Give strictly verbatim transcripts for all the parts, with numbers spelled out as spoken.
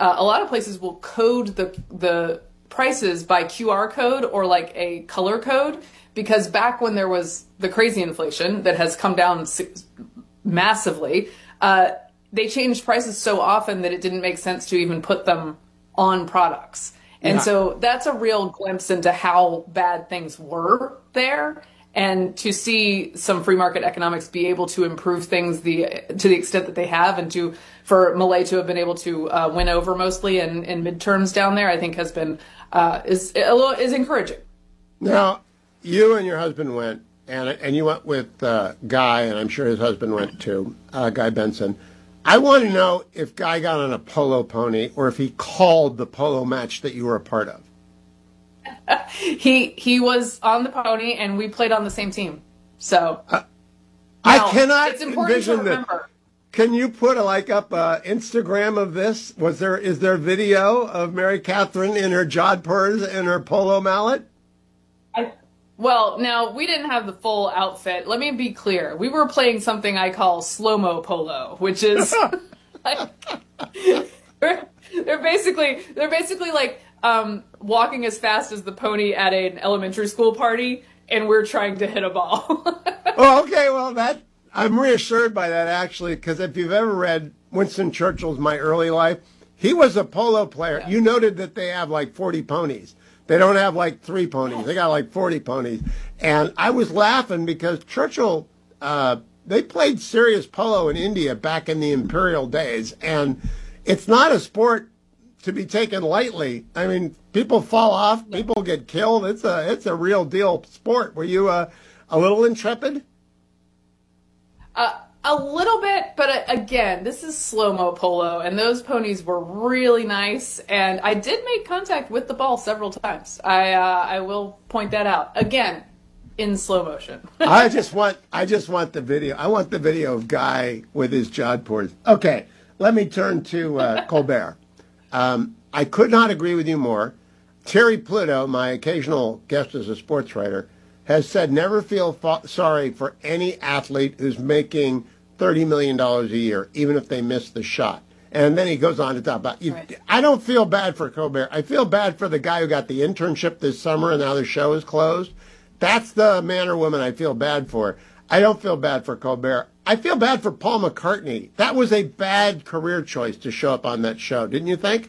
uh, a lot of places will code the the prices by Q R code or like a color code, because back when there was the crazy inflation that has come down massively, uh, they changed prices so often that it didn't make sense to even put them on products. And yeah. so that's a real glimpse into how bad things were there. And to see some free market economics be able to improve things the to the extent that they have, and to for Milei to have been able to uh, win over mostly in, in midterms down there, I think has been uh, is a little is encouraging. Now, you and your husband went, and and you went with uh, Guy, and I'm sure his husband went too, uh, Guy Benson. I want to know if Guy got on a polo pony or if he called the polo match that you were a part of. he he was on the pony, and we played on the same team. So uh, I cannot it's important envision to remember. That. Can you put a, like up uh, Instagram of this? Was there is there video of Mary Catherine in her jodhpurs and her polo mallet? I, well, now we didn't have the full outfit. Let me be clear. We were playing something I call slow-mo polo, which is like, they're, they're basically they're basically like um, walking as fast as the pony at an elementary school party, and we're trying to hit a ball. Oh, okay. Well, that I'm reassured by that, actually, because if you've ever read Winston Churchill's My Early Life, he was a polo player. Yeah. You noted that they have like forty ponies. They don't have like three ponies. They got like forty ponies. And I was laughing because Churchill, uh, they played serious polo in India back in the imperial days. And it's not a sport to be taken lightly. I mean, people fall off, people get killed. It's a it's a real deal sport. Were you uh, a little intrepid? Uh, a little bit, but uh, again, this is slow-mo polo, and those ponies were really nice. And I did make contact with the ball several times. I uh, I will point that out again in slow motion. I just want I just want the video. I want the video of Guy with his jodhpurs. Okay, let me turn to uh, Colbert. Um, I could not agree with you more. Terry Pluto, my occasional guest as a sports writer, has said never feel fa- sorry for any athlete who's making thirty million dollars a year, even if they miss the shot. And then he goes on to talk about, you, right. I don't feel bad for Colbert. I feel bad for the guy who got the internship this summer and now the show is closed. That's the man or woman I feel bad for. I don't feel bad for Colbert. I feel bad for Paul McCartney. That was a bad career choice to show up on that show, didn't you think?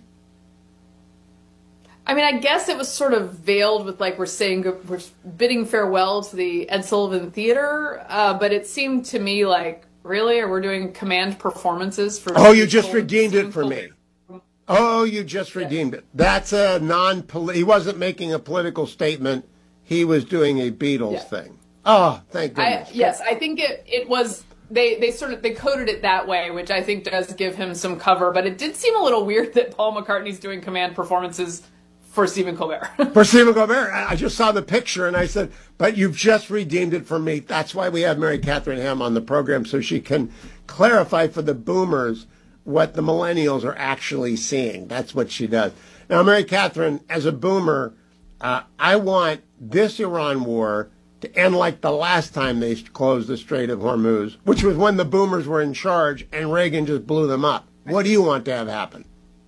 I mean, I guess it was sort of veiled with, like, we're saying, we're bidding farewell to the Ed Sullivan Theater, uh, but it seemed to me like, really? Or we're doing command performances for... Oh, you just redeemed it for me. Oh, you just redeemed it. That's a non... He wasn't making a political statement. He was doing a Beatles yeah. thing. Oh, thank goodness. I, yes, I think it, it was... They they sort of they coded it that way, which I think does give him some cover. But it did seem a little weird that Paul McCartney's doing command performances for Stephen Colbert. For Stephen Colbert. I just saw the picture and I said, but you've just redeemed it for me. That's why we have Mary Catherine Ham on the program, so she can clarify for the boomers what the millennials are actually seeing. That's what she does. Now, Mary Catherine, as a boomer, uh, I want this Iran war to end like the last time they closed the Strait of Hormuz, which was when the boomers were in charge and Reagan just blew them up. What do you want to have happen?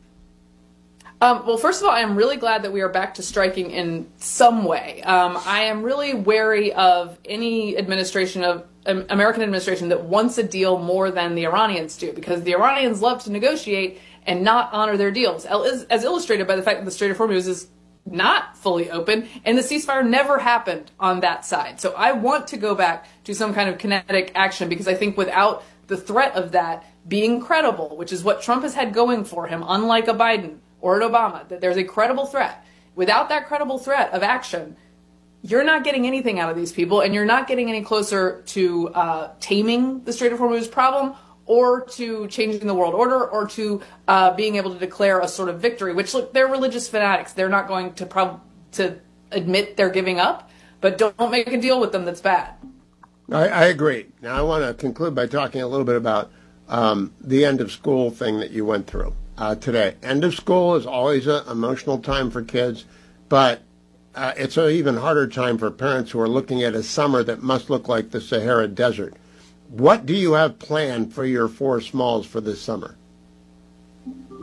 Um, well, first of all, I am really glad that we are back to striking in some way. Um, I am really wary of any administration of um, American administration that wants a deal more than the Iranians do, because the Iranians love to negotiate and not honor their deals, as, as illustrated by the fact that the Strait of Hormuz is not fully open, and the ceasefire never happened on that side. So I want to go back to some kind of kinetic action, because I think without the threat of that being credible, which is what Trump has had going for him, unlike a Biden or an Obama, that there's a credible threat. Without that credible threat of action, you're not getting anything out of these people, and you're not getting any closer to uh, taming the Strait of Hormuz problem, or to changing the world order, or to uh, being able to declare a sort of victory, which, look, they're religious fanatics. They're not going to prob- to admit they're giving up, but don't, don't make a deal with them that's bad. I, I agree. Now, I want to conclude by talking a little bit about um, the end of school thing that you went through uh, today. End of school is always an emotional time for kids, but uh, it's an even harder time for parents who are looking at a summer that must look like the Sahara Desert. What do you have planned for your four smalls for this summer?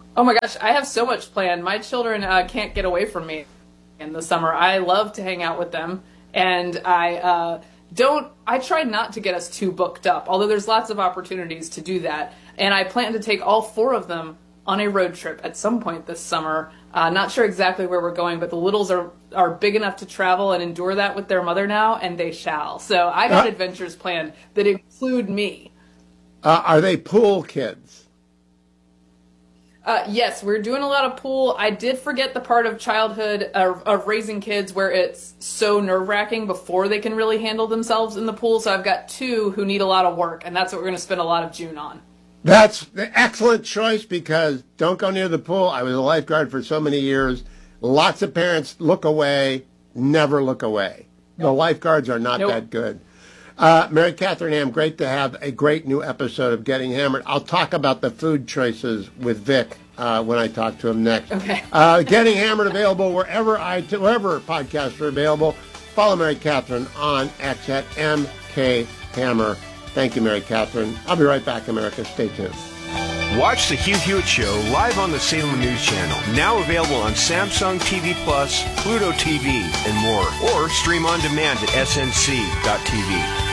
Oh my gosh, I have so much planned. My children uh, can't get away from me in the summer. I love to hang out with them, and I uh, don't. I try not to get us too booked up, although there's lots of opportunities to do that. And I plan to take all four of them on a road trip at some point this summer. Uh, not sure exactly where we're going, but the littles are are big enough to travel and endure that with their mother now, and they shall. So I got Uh, adventures planned that include me. Uh, are they pool kids? Uh, yes, we're doing a lot of pool. I did forget the part of childhood uh, of raising kids where it's so nerve-wracking before they can really handle themselves in the pool. So I've got two who need a lot of work, and that's what we're going to spend a lot of June on. That's the excellent choice because don't go near the pool. I was a lifeguard for so many years. Lots of parents look away, never look away. The lifeguards are not Nope. that good. Uh, Mary Catherine Ham, great to have a great new episode of Getting Hammered. I'll talk about the food choices with Vic uh, when I talk to him next. Okay. Uh, Getting Hammered available wherever I wherever podcasts are available. Follow Mary Catherine on X at M K Hammer. Thank you, Mary Catherine. I'll be right back, America. Stay tuned. Watch the Hugh Hewitt Show live on the Salem News Channel. Now available on Samsung T V Plus, Pluto T V, and more. Or stream on demand at S N C dot T V.